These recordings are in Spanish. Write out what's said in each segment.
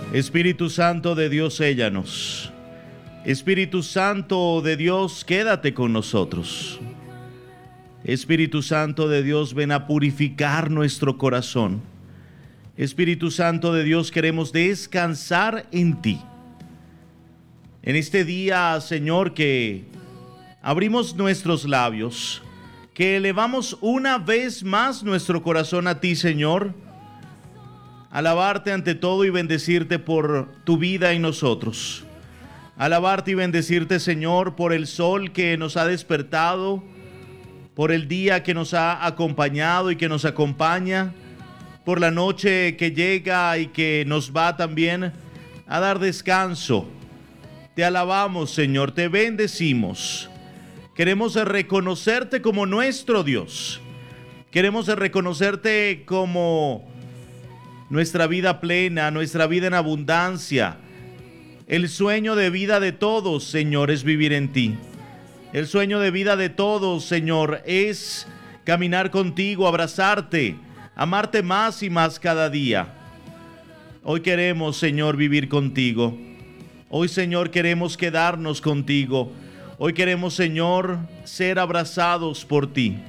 Espíritu Santo de Dios, séllanos. Espíritu Santo de Dios, quédate con nosotros. Espíritu Santo de Dios, ven a purificar nuestro corazón. Espíritu Santo de Dios, queremos descansar en ti. En este día, Señor, que abrimos nuestros labios, que elevamos una vez más nuestro corazón a ti, Señor, alabarte ante todo y bendecirte por tu vida en nosotros. Alabarte y bendecirte, Señor, por el sol que nos ha despertado, por el día que nos ha acompañado y que nos acompaña, por la noche que llega y que nos va también a dar descanso. Te alabamos, Señor, te bendecimos. Queremos reconocerte como nuestro Dios. Queremos reconocerte como nuestra vida plena, nuestra vida en abundancia. El sueño de vida de todos, Señor, es vivir en ti. El sueño de vida de todos, Señor, es caminar contigo, abrazarte, amarte más y más cada día. Hoy queremos, Señor, vivir contigo. Hoy, Señor, queremos quedarnos contigo. Hoy queremos, Señor, ser abrazados por ti.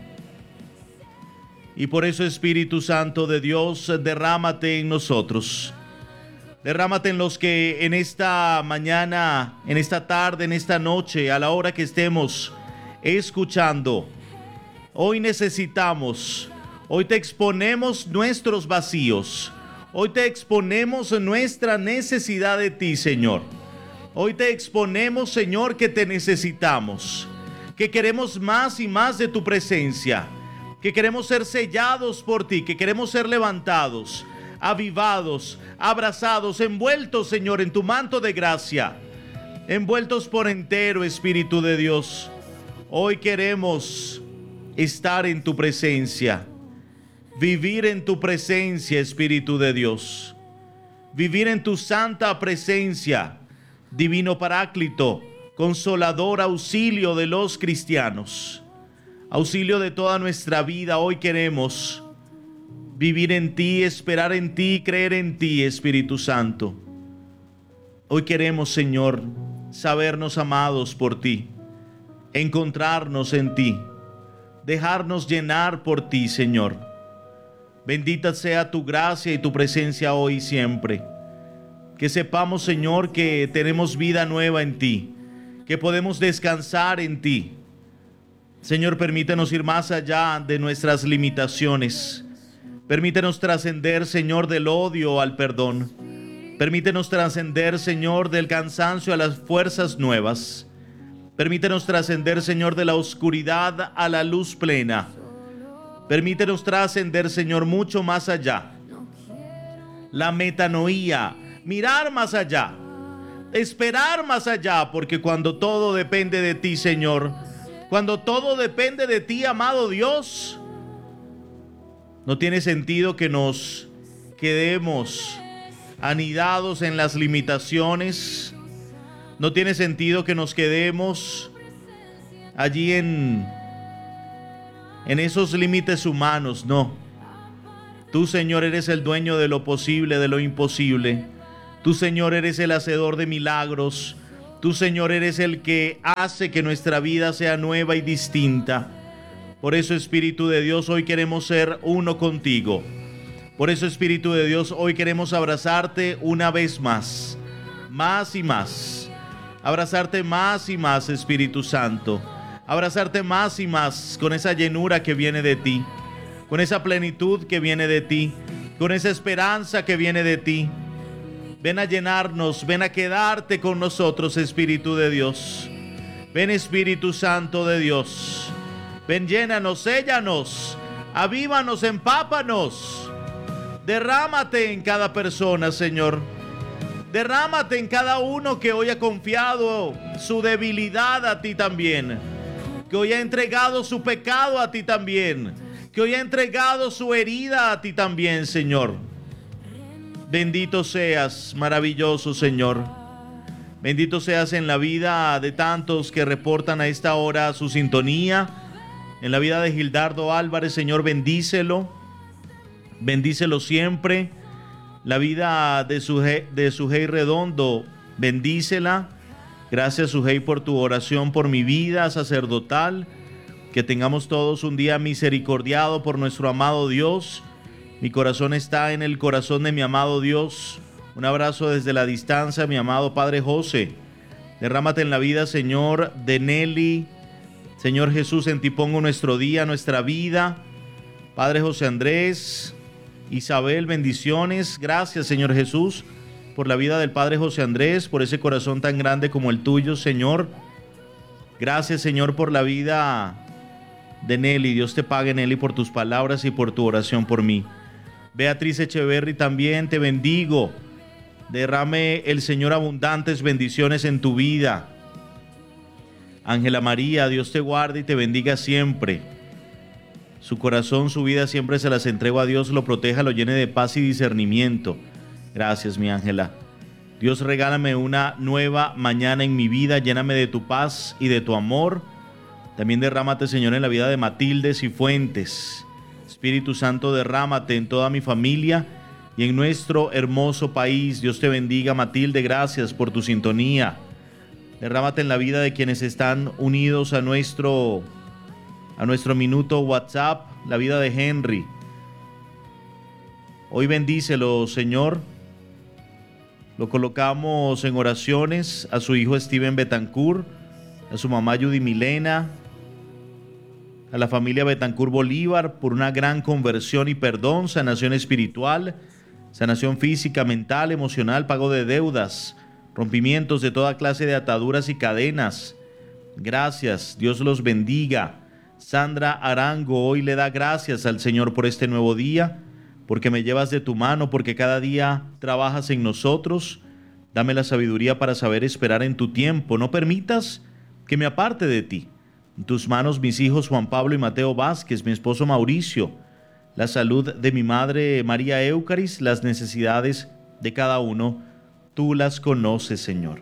Y por eso, Espíritu Santo de Dios, derrámate en nosotros. Derrámate en los que en esta mañana, en esta tarde, en esta noche, a la hora que estemos escuchando. Hoy necesitamos, hoy te exponemos nuestros vacíos. Hoy te exponemos nuestra necesidad de ti, Señor. Hoy te exponemos, Señor, que te necesitamos, que queremos más y más de tu presencia, que queremos ser sellados por ti, que queremos ser levantados, avivados, abrazados, envueltos, Señor, en tu manto de gracia, envueltos por entero, Espíritu de Dios. Hoy queremos estar en tu presencia, vivir en tu presencia, Espíritu de Dios, vivir en tu santa presencia, Divino Paráclito, consolador, auxilio de los cristianos, auxilio de toda nuestra vida. Hoy queremos vivir en ti, esperar en ti, creer en ti, Espíritu Santo. Hoy queremos, Señor, sabernos amados por ti, encontrarnos en ti, dejarnos llenar por ti, Señor. Bendita sea tu gracia y tu presencia hoy y siempre. Que sepamos, Señor, que tenemos vida nueva en ti, que podemos descansar en ti. Señor, permítenos ir más allá de nuestras limitaciones. Permítenos trascender, Señor, del odio al perdón. Permítenos trascender, Señor, del cansancio a las fuerzas nuevas. Permítenos trascender, Señor, de la oscuridad a la luz plena. Permítenos trascender, Señor, mucho más allá. La metanoía, mirar más allá, esperar más allá, porque cuando todo depende de ti, Señor, cuando todo depende de ti, amado Dios, no tiene sentido que nos quedemos anidados en las limitaciones. No tiene sentido que nos quedemos allí en esos límites humanos. No. Tú, Señor, eres el dueño de lo posible, de lo imposible. Tú, Señor, eres el hacedor de milagros. Tú, Señor, eres el que hace que nuestra vida sea nueva y distinta. Por eso, Espíritu de Dios, hoy queremos ser uno contigo. Por eso, Espíritu de Dios, hoy queremos abrazarte una vez más y más. Abrazarte más y más, Espíritu Santo. Abrazarte más y más con esa llenura que viene de ti, con esa plenitud que viene de ti, con esa esperanza que viene de ti. Ven a llenarnos, ven a quedarte con nosotros, Espíritu de Dios. Ven, Espíritu Santo de Dios. Ven, llénanos, séllanos, avívanos, empápanos. Derrámate en cada persona, Señor. Derrámate en cada uno que hoy ha confiado su debilidad a ti también, que hoy ha entregado su pecado a ti también, que hoy ha entregado su herida a ti también, Señor. Bendito seas, maravilloso Señor. Bendito seas en la vida de tantos que reportan a esta hora su sintonía. En la vida de Gildardo Álvarez, Señor, bendícelo. Bendícelo siempre. la vida de Sujei Redondo, bendícela. Gracias, Sujei, por tu oración por mi vida sacerdotal. Que tengamos todos un día misericordiado por nuestro amado Dios. Mi corazón está en el corazón de mi amado Dios. Un abrazo desde la distancia, mi amado Padre José. Derrámate en la vida, Señor, de Nelly. Señor Jesús, en ti pongo nuestro día, nuestra vida. Padre José Andrés, Isabel, bendiciones. Gracias, Señor Jesús, por la vida del Padre José Andrés, por ese corazón tan grande como el tuyo, Señor. Gracias, Señor, por la vida de Nelly. Dios te pague, Nelly, por tus palabras y por tu oración por mí. Beatriz Echeverry, también te bendigo. Derrame el Señor abundantes bendiciones en tu vida. Ángela María, Dios te guarde y te bendiga siempre. Su corazón, su vida siempre se las entrego a Dios, lo proteja, lo llene de paz y discernimiento. Gracias, mi Ángela. Dios, regálame una nueva mañana en mi vida, lléname de tu paz y de tu amor. También derrámate, Señor, en la vida de Matilde Cifuentes. Espíritu Santo, derrámate en toda mi familia y en nuestro hermoso país. Dios te bendiga, Matilde, gracias por tu sintonía. Derrámate en la vida de quienes están unidos a nuestro minuto WhatsApp, la vida de Henry. Hoy bendícelo, Señor. Lo colocamos en oraciones a su hijo Steven Betancourt, a su mamá Judy Milena, a la familia Betancourt Bolívar por una gran conversión y perdón, sanación espiritual, sanación física, mental, emocional, pago de deudas, rompimientos de toda clase de ataduras y cadenas. Gracias, Dios los bendiga. Sandra Arango hoy le da gracias al Señor por este nuevo día, porque me llevas de tu mano, porque cada día trabajas en nosotros. Dame la sabiduría para saber esperar en tu tiempo. No permitas que me aparte de ti. En tus manos mis hijos Juan Pablo y Mateo Vázquez, mi esposo Mauricio, la salud de mi madre María Eucaris, las necesidades de cada uno, tú las conoces, Señor.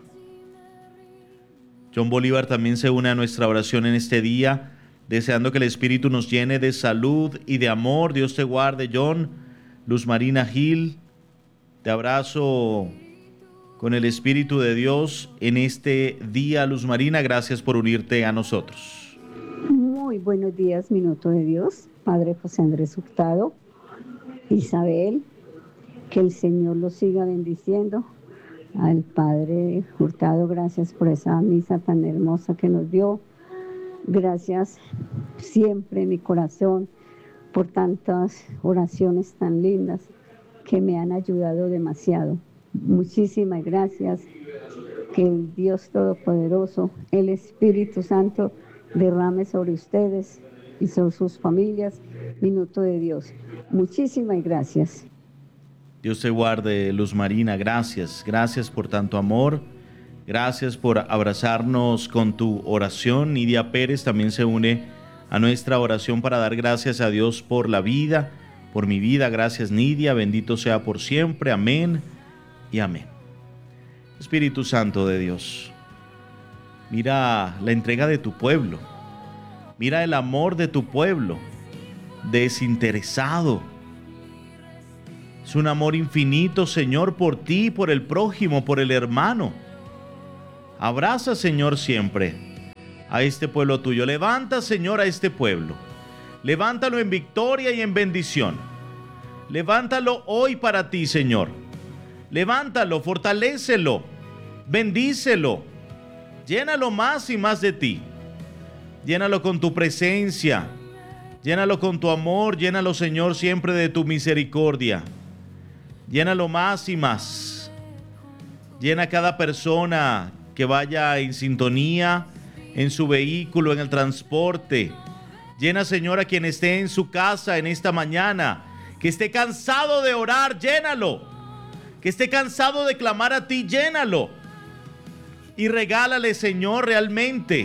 John Bolívar también se une a nuestra oración en este día, deseando que el Espíritu nos llene de salud y de amor. Dios te guarde, John. Luz Marina Gil, te abrazo con el Espíritu de Dios en este día. Luz Marina, gracias por unirte a nosotros. Muy buenos días, Minuto de Dios. Padre José Andrés Hurtado, Isabel, que el Señor los siga bendiciendo. Al Padre Hurtado, gracias por esa misa tan hermosa que nos dio. Gracias siempre en mi corazón por tantas oraciones tan lindas que me han ayudado demasiado. Muchísimas gracias. Que el Dios Todopoderoso, el Espíritu Santo, derrame sobre ustedes y sobre sus familias. Minuto de Dios. Muchísimas gracias. Dios te guarde, Luz Marina. Gracias. Gracias por tanto amor. Gracias por abrazarnos con tu oración. Nidia Pérez también se une a nuestra oración para dar gracias a Dios por la vida, por mi vida. Gracias, Nidia. Bendito sea por siempre. Amén y amén. Espíritu Santo de Dios, mira la entrega de tu pueblo. Mira el amor de tu pueblo, desinteresado. Es un amor infinito, Señor, por ti, por el prójimo, por el hermano. Abraza, Señor, siempre a este pueblo tuyo. Levanta, Señor, a este pueblo. Levántalo en victoria y en bendición. Levántalo hoy para ti, Señor. Levántalo, fortalécelo, bendícelo. Llénalo más y más de ti. Llénalo con tu presencia. Llénalo con tu amor. Llénalo, Señor, siempre de tu misericordia. Llénalo más y más. Llena a cada persona que vaya en sintonía, en su vehículo, en el transporte. Llena, Señor, a quien esté en su casa en esta mañana, que esté cansado de orar, llénalo. Que esté cansado de clamar a ti, llénalo. Y regálale, Señor, realmente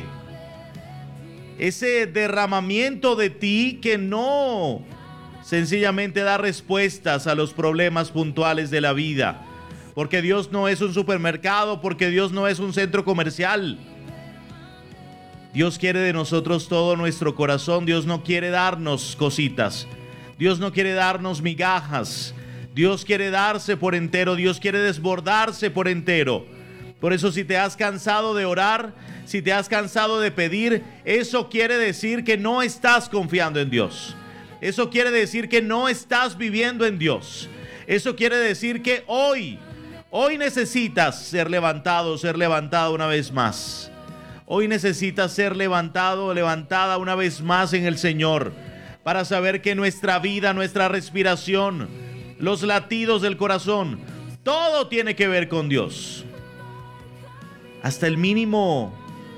ese derramamiento de ti que no sencillamente da respuestas a los problemas puntuales de la vida. Porque Dios no es un supermercado, porque Dios no es un centro comercial. Dios quiere de nosotros todo nuestro corazón. Dios no quiere darnos cositas. Dios no quiere darnos migajas. Dios quiere darse por entero, Dios quiere desbordarse por entero. Por eso, si te has cansado de orar, si te has cansado de pedir, eso quiere decir que no estás confiando en Dios. Eso quiere decir que no estás viviendo en Dios. Eso quiere decir que hoy necesitas ser levantado, ser levantada una vez más. Hoy necesitas ser levantado, levantada una vez más en el Señor, para saber que nuestra vida, nuestra respiración, los latidos del corazón, todo tiene que ver con Dios. Hasta el mínimo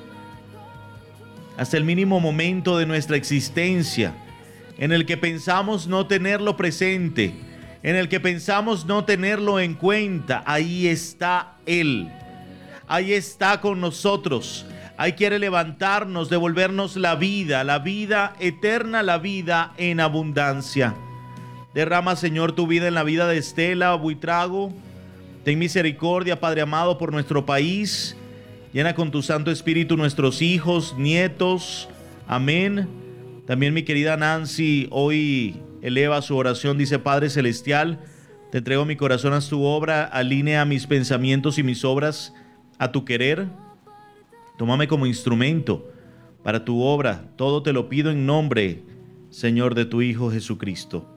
momento de nuestra existencia, en el que pensamos no tenerlo presente, en el que pensamos no tenerlo en cuenta, ahí está Él. Ahí está con nosotros. Ahí quiere levantarnos, devolvernos la vida eterna, la vida en abundancia. Derrama, Señor, tu vida en la vida de Estela Buitrago. Ten misericordia, Padre amado, por nuestro país. Llena con tu Santo Espíritu nuestros hijos, nietos. Amén. También mi querida Nancy hoy eleva su oración. Dice: Padre Celestial, te entrego mi corazón a tu obra. Alinea mis pensamientos y mis obras a tu querer. Tómame como instrumento para tu obra. Todo te lo pido en nombre, Señor, de tu Hijo Jesucristo.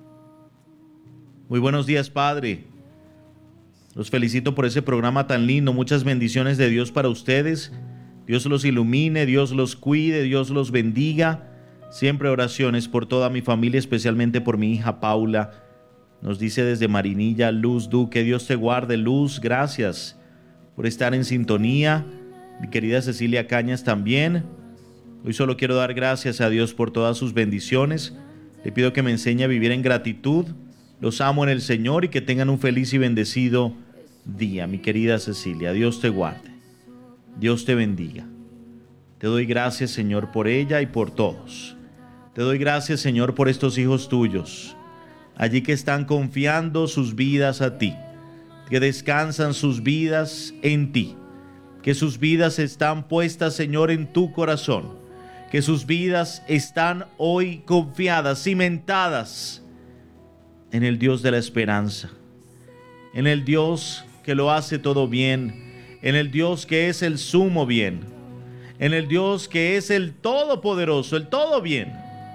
Muy buenos días, Padre. Los felicito por ese programa tan lindo. Muchas bendiciones de Dios para ustedes. Dios los ilumine, Dios los cuide, Dios los bendiga. Siempre oraciones por toda mi familia, especialmente por mi hija Paula. Nos dice desde Marinilla Luz Duque: Dios te guarde, Luz. Gracias por estar en sintonía. Mi querida Cecilia Cañas también. Hoy solo quiero dar gracias a Dios por todas sus bendiciones. Le pido que me enseñe a vivir en gratitud. Los amo en el Señor y que tengan un feliz y bendecido día. Mi querida Cecilia, Dios te guarde. Dios te bendiga. Te doy gracias, Señor, por ella y por todos. Te doy gracias, Señor, por estos hijos tuyos, allí que están confiando sus vidas a ti, que descansan sus vidas en ti, que sus vidas están puestas, Señor, en tu corazón, que sus vidas están hoy confiadas, cimentadas en el Dios de la esperanza, en el Dios que lo hace todo bien, en el Dios que es el sumo bien, en el Dios que es el todopoderoso, el todo bien.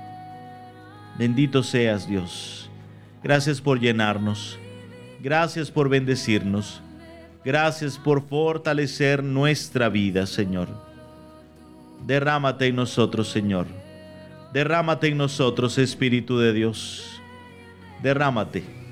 Bendito seas, Dios. Gracias por llenarnos. Gracias por bendecirnos. Gracias por fortalecer nuestra vida, Señor. Derrámate en nosotros, Señor. Derrámate en nosotros, Espíritu de Dios. Derrámate.